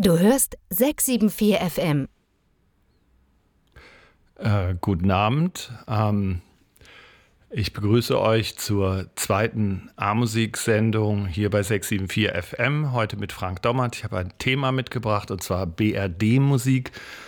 Du hörst 674 FM. Guten Abend. Ich begrüße euch zur zweiten A-Musik-Sendung hier bei 674 FM. Heute mit Frank Dommert. Ich habe ein Thema mitgebracht, und zwar BRD-Musik.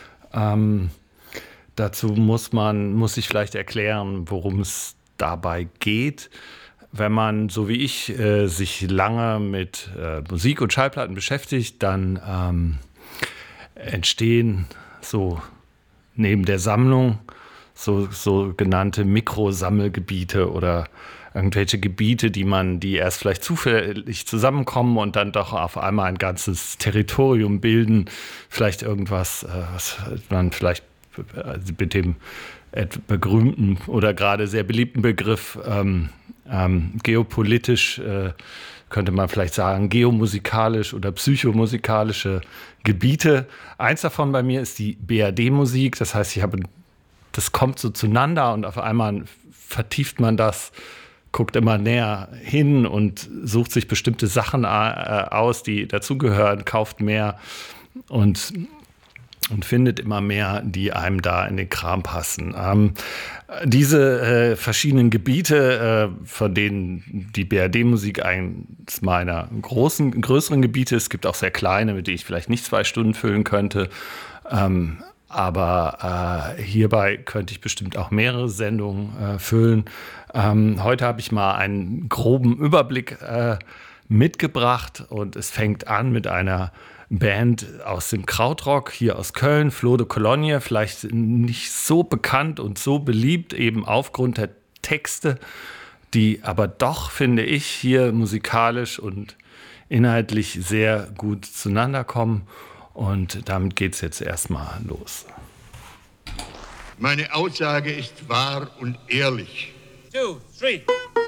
Dazu muss ich vielleicht erklären, worum es dabei geht. Wenn man, so wie ich, sich lange mit Musik und Schallplatten beschäftigt, dann entstehen so neben der Sammlung so genannte Mikrosammelgebiete oder irgendwelche Gebiete, die erst vielleicht zufällig zusammenkommen und dann doch auf einmal ein ganzes Territorium bilden. Vielleicht irgendwas, was man vielleicht mit dem berühmten oder gerade sehr beliebten Begriff geopolitisch, könnte man vielleicht sagen, geomusikalisch oder psychomusikalische Gebiete. Eins davon bei mir ist die BRD-Musik. Das heißt, das kommt so zueinander und auf einmal vertieft man das, guckt immer näher hin und sucht sich bestimmte Sachen aus, die dazugehören, kauft mehr und findet immer mehr, die einem da in den Kram passen. Diese verschiedenen Gebiete, von denen die BRD-Musik eines meiner größeren Gebiete ist, es gibt auch sehr kleine, mit denen ich vielleicht nicht 2 Stunden füllen könnte, aber hierbei könnte ich bestimmt auch mehrere Sendungen füllen. Heute habe ich mal einen groben Überblick mitgebracht und es fängt an mit einer Band aus dem Krautrock hier aus Köln, Flo de Cologne, vielleicht nicht so bekannt und so beliebt, eben aufgrund der Texte, die aber doch, finde ich, hier musikalisch und inhaltlich sehr gut zueinander kommen. Und damit geht es jetzt erstmal los. Meine Aussage ist wahr und ehrlich. 2, 3.